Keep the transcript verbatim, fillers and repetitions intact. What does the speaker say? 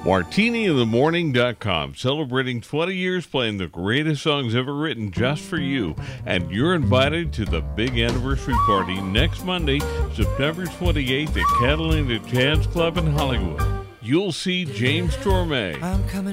martini in the morning dot com, celebrating twenty years playing the greatest songs ever written just for you. And you're invited to the big anniversary party next Monday, September twenty-eighth at Catalina Jazz Club in Hollywood. You'll see James Torme, I'm coming